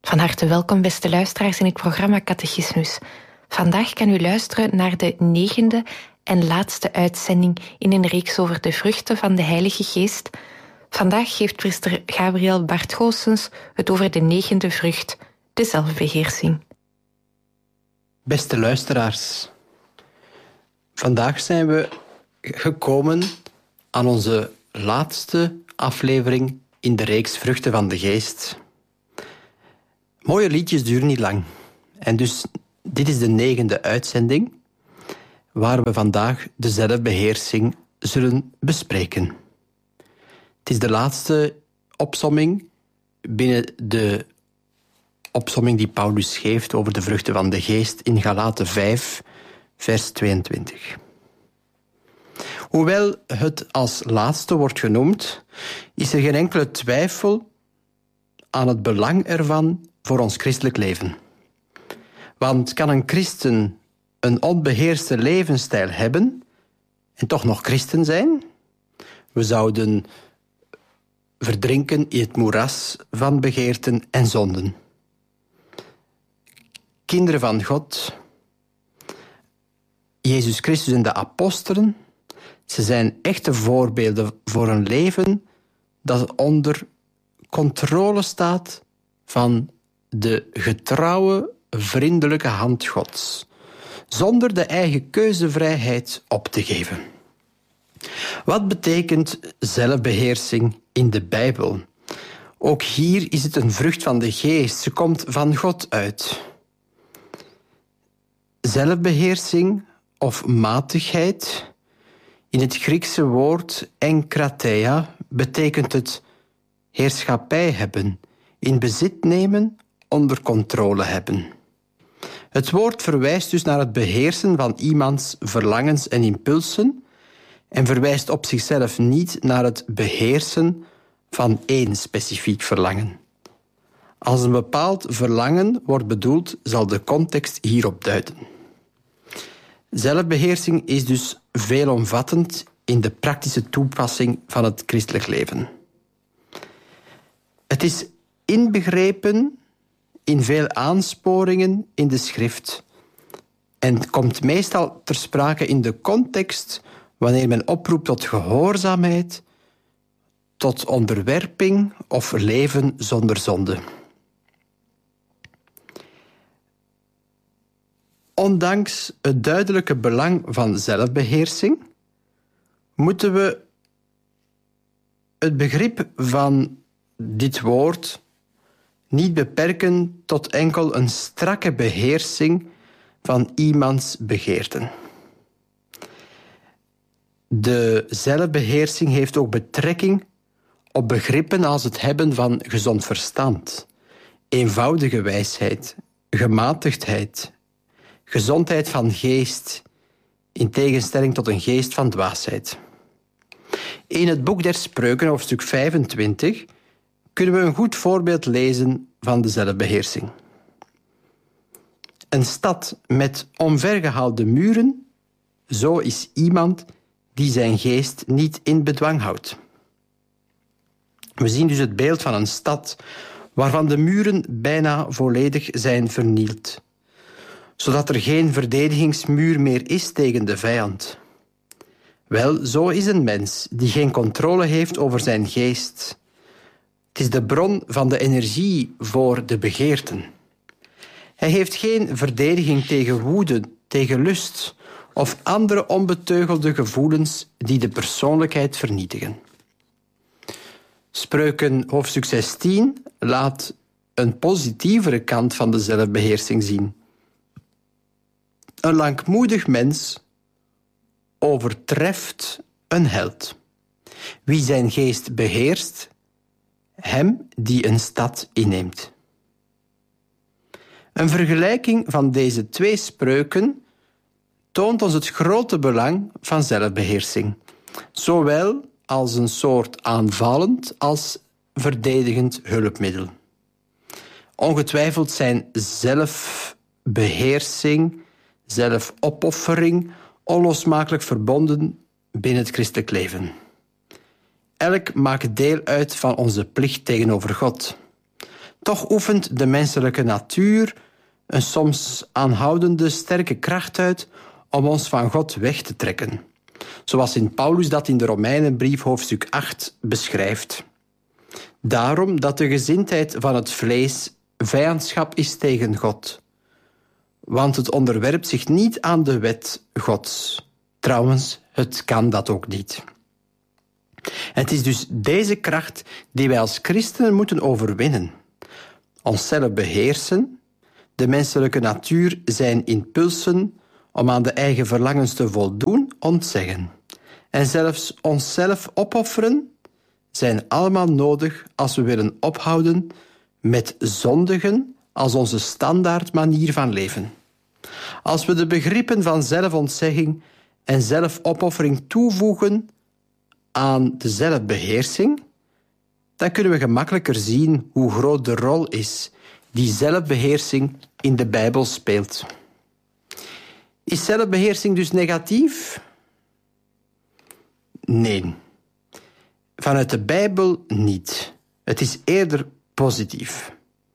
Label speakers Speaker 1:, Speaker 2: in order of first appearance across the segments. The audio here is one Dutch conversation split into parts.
Speaker 1: Van harte welkom, beste luisteraars, in het programma Catechismus. Vandaag kan u luisteren naar de 9e en laatste uitzending in een reeks over de vruchten van de Heilige Geest. Vandaag geeft priester Gabriel Bart Goossens het over de 9e vrucht, de zelfbeheersing.
Speaker 2: Beste luisteraars, vandaag zijn we gekomen aan onze laatste aflevering in de reeks Vruchten van de Geest. Mooie liedjes duren niet lang. En dus dit is de 9e uitzending waar we vandaag de zelfbeheersing zullen bespreken. Het is de laatste opsomming binnen de opsomming die Paulus geeft over de vruchten van de Geest in Galaten 5, vers 22. Hoewel het als laatste wordt genoemd, is er geen enkele twijfel aan het belang ervan voor ons christelijk leven. Want kan een christen een onbeheerste levensstijl hebben en toch nog christen zijn? We zouden verdrinken in het moeras van begeerten en zonden. Kinderen van God, Jezus Christus en de apostelen, ze zijn echte voorbeelden voor een leven dat onder controle staat van de getrouwe, vriendelijke hand Gods, zonder de eigen keuzevrijheid op te geven. Wat betekent zelfbeheersing in de Bijbel? Ook hier is het een vrucht van de Geest. Ze komt van God uit. Zelfbeheersing of matigheid, in het Griekse woord enkrateia, betekent het heerschappij hebben, in bezit nemen, onder controle hebben. Het woord verwijst dus naar het beheersen van iemands verlangens en impulsen en verwijst op zichzelf niet naar het beheersen van één specifiek verlangen. Als een bepaald verlangen wordt bedoeld, zal de context hierop duiden. Zelfbeheersing is dus veelomvattend in de praktische toepassing van het christelijk leven. Het is inbegrepen in veel aansporingen in de schrift en komt meestal ter sprake in de context wanneer men oproept tot gehoorzaamheid, tot onderwerping of leven zonder zonde. Ondanks het duidelijke belang van zelfbeheersing moeten we het begrip van dit woord niet beperken tot enkel een strakke beheersing van iemands begeerten. De zelfbeheersing heeft ook betrekking op begrippen als het hebben van gezond verstand, eenvoudige wijsheid, gematigdheid, gezondheid van geest, in tegenstelling tot een geest van dwaasheid. In het boek der Spreuken, hoofdstuk 25, kunnen we een goed voorbeeld lezen van de zelfbeheersing. Een stad met omvergehaalde muren, zo is iemand die zijn geest niet in bedwang houdt. We zien dus het beeld van een stad waarvan de muren bijna volledig zijn vernield, zodat er geen verdedigingsmuur meer is tegen de vijand. Wel, zo is een mens die geen controle heeft over zijn geest. Het is de bron van de energie voor de begeerten. Hij heeft geen verdediging tegen woede, tegen lust of andere onbeteugelde gevoelens die de persoonlijkheid vernietigen. Spreuken hoofdstuk 16 laat een positievere kant van de zelfbeheersing zien. Een langmoedig mens overtreft een held. Wie zijn geest beheerst, hem die een stad inneemt. Een vergelijking van deze twee spreuken toont ons het grote belang van zelfbeheersing, zowel als een soort aanvallend als verdedigend hulpmiddel. Ongetwijfeld zijn zelfbeheersing, zelfopoffering onlosmakelijk verbonden binnen het christelijk leven. Elk maakt deel uit van onze plicht tegenover God. Toch oefent de menselijke natuur een soms aanhoudende sterke kracht uit om ons van God weg te trekken. Zoals Sint Paulus dat in de Romeinenbrief hoofdstuk 8 beschrijft. Daarom dat de gezindheid van het vlees vijandschap is tegen God. Want het onderwerpt zich niet aan de wet Gods. Trouwens, het kan dat ook niet. Het is dus deze kracht die wij als christenen moeten overwinnen. Onszelf beheersen, de menselijke natuur zijn impulsen om aan de eigen verlangens te voldoen, ontzeggen. En zelfs onszelf opofferen zijn allemaal nodig als we willen ophouden met zondigen als onze standaard manier van leven. Als we de begrippen van zelfontzegging en zelfopoffering toevoegen aan de zelfbeheersing, dan kunnen we gemakkelijker zien hoe groot de rol is die zelfbeheersing in de Bijbel speelt. Is zelfbeheersing dus negatief? Nee. Vanuit de Bijbel niet. Het is eerder positief.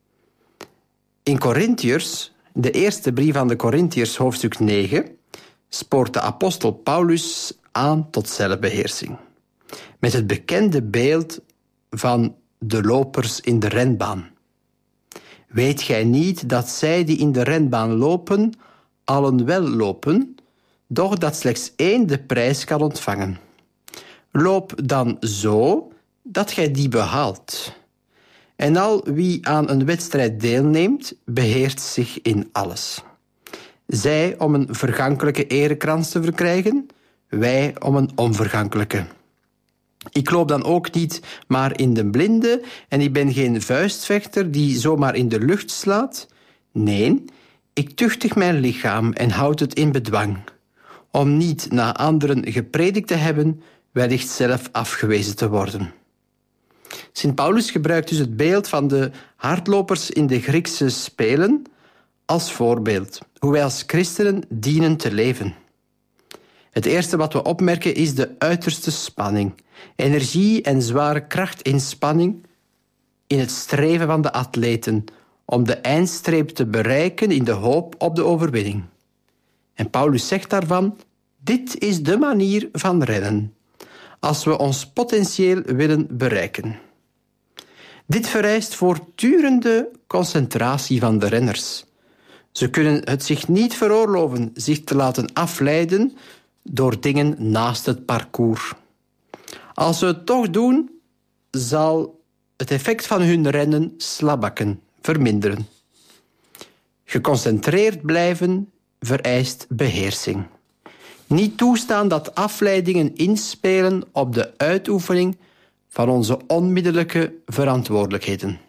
Speaker 2: In Korintiërs, de eerste brief aan de Korintiërs, hoofdstuk 9, spoort de apostel Paulus aan tot zelfbeheersing. Met het bekende beeld van de lopers in de renbaan. Weet gij niet dat zij die in de renbaan lopen, allen wel lopen, doch dat slechts één de prijs kan ontvangen? Loop dan zo dat gij die behaalt. En al wie aan een wedstrijd deelneemt, beheerst zich in alles. Zij om een vergankelijke erekrans te verkrijgen, wij om een onvergankelijke. Ik loop dan ook niet maar in de blinde en ik ben geen vuistvechter die zomaar in de lucht slaat. Nee, ik tuchtig mijn lichaam en houd het in bedwang, om niet na anderen gepredikt te hebben, wellicht zelf afgewezen te worden. Sint Paulus gebruikt dus het beeld van de hardlopers in de Griekse Spelen als voorbeeld, hoe wij als christenen dienen te leven. Het eerste wat we opmerken is de uiterste spanning, energie en zware krachtinspanning in het streven van de atleten om de eindstreep te bereiken in de hoop op de overwinning. En Paulus zegt daarvan, dit is de manier van rennen, als we ons potentieel willen bereiken. Dit vereist voortdurende concentratie van de renners. Ze kunnen het zich niet veroorloven zich te laten afleiden door dingen naast het parcours. Als ze het toch doen, zal het effect van hun rennen slabbakken, verminderen. Geconcentreerd blijven vereist beheersing. Niet toestaan dat afleidingen inspelen op de uitoefening van onze onmiddellijke verantwoordelijkheden.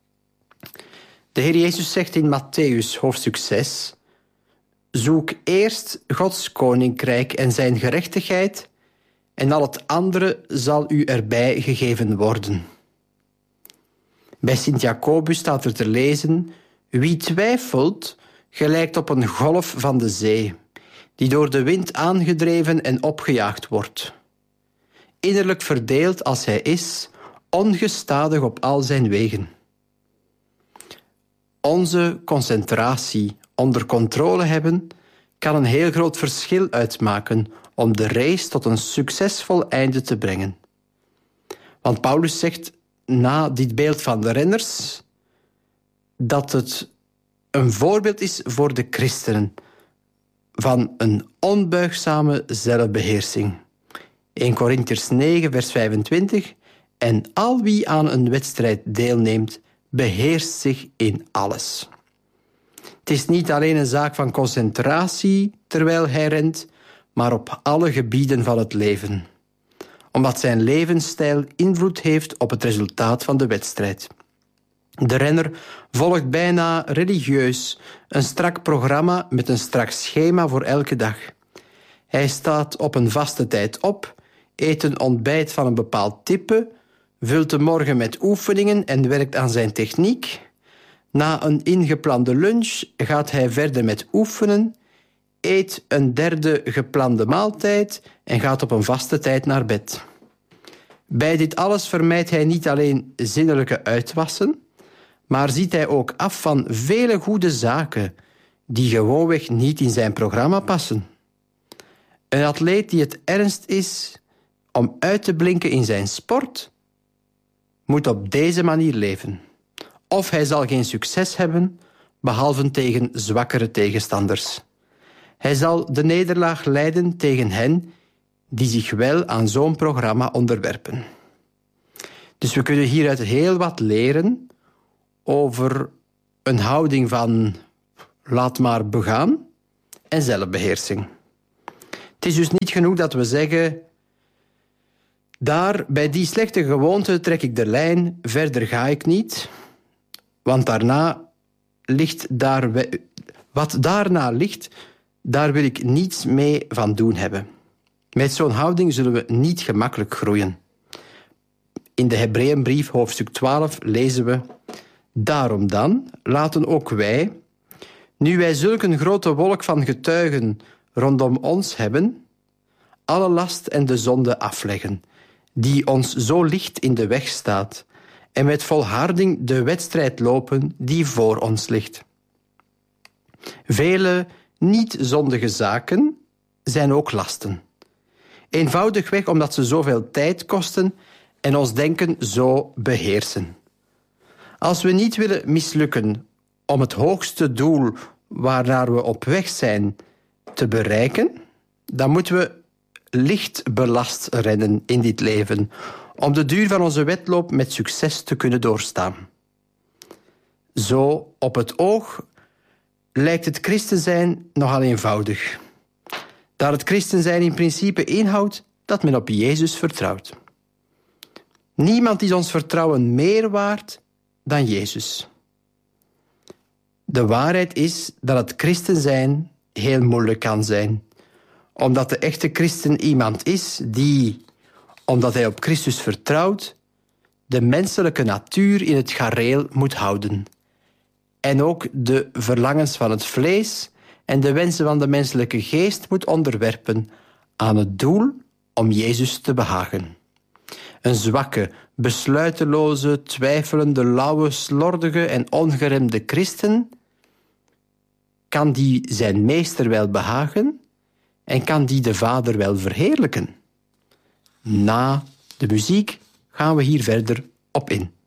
Speaker 2: De Heer Jezus zegt in Mattheüs hoofdstuk 6, zoek eerst Gods koninkrijk en zijn gerechtigheid en al het andere zal u erbij gegeven worden. Bij Sint Jacobus staat er te lezen, wie twijfelt gelijkt op een golf van de zee, die door de wind aangedreven en opgejaagd wordt. Innerlijk verdeeld als hij is, ongestadig op al zijn wegen. Onze concentratie onder controle hebben kan een heel groot verschil uitmaken om de race tot een succesvol einde te brengen. Want Paulus zegt na dit beeld van de renners dat het een voorbeeld is voor de christenen van een onbuigzame zelfbeheersing. 1 Korintiërs 9 vers 25 en al wie aan een wedstrijd deelneemt, beheerst zich in alles. Het is niet alleen een zaak van concentratie terwijl hij rent, maar op alle gebieden van het leven. Omdat zijn levensstijl invloed heeft op het resultaat van de wedstrijd. De renner volgt bijna religieus een strak programma met een strak schema voor elke dag. Hij staat op een vaste tijd op, eet een ontbijt van een bepaald type, vult de morgen met oefeningen en werkt aan zijn techniek. Na een ingeplande lunch gaat hij verder met oefenen, eet een derde geplande maaltijd en gaat op een vaste tijd naar bed. Bij dit alles vermijdt hij niet alleen zinnelijke uitwassen, maar ziet hij ook af van vele goede zaken die gewoonweg niet in zijn programma passen. Een atleet die het ernst is om uit te blinken in zijn sport, moet op deze manier leven. Of hij zal geen succes hebben, behalve tegen zwakkere tegenstanders. Hij zal de nederlaag lijden tegen hen die zich wel aan zo'n programma onderwerpen. Dus we kunnen hieruit heel wat leren over een houding van laat maar begaan en zelfbeheersing. Het is dus niet genoeg dat we zeggen, daar bij die slechte gewoonte trek ik de lijn, verder ga ik niet, want wat daarna ligt, daar wil ik niets mee van doen hebben. Met zo'n houding zullen we niet gemakkelijk groeien. In de Hebreeënbrief, hoofdstuk 12, lezen we: Daarom dan, laten ook wij, nu wij zulk een grote wolk van getuigen rondom ons hebben, alle last en de zonde afleggen, die ons zo licht in de weg staat, en met volharding de wedstrijd lopen die voor ons ligt. Vele niet-zondige zaken zijn ook lasten. Eenvoudigweg omdat ze zoveel tijd kosten en ons denken zo beheersen. Als we niet willen mislukken om het hoogste doel waarnaar we op weg zijn te bereiken, dan moeten we licht belast rennen in dit leven, om de duur van onze wedloop met succes te kunnen doorstaan. Zo op het oog lijkt het christen zijn nogal eenvoudig, daar het christen zijn in principe inhoudt dat men op Jezus vertrouwt. Niemand is ons vertrouwen meer waard dan Jezus. De waarheid is dat het christen zijn heel moeilijk kan zijn, omdat de echte christen iemand is die, omdat hij op Christus vertrouwt, de menselijke natuur in het gareel moet houden. En ook de verlangens van het vlees en de wensen van de menselijke geest moet onderwerpen aan het doel om Jezus te behagen. Een zwakke, besluiteloze, twijfelende, lauwe, slordige en ongeremde christen, kan die zijn meester wel behagen en kan die de Vader wel verheerlijken? Na de muziek gaan we hier verder op in.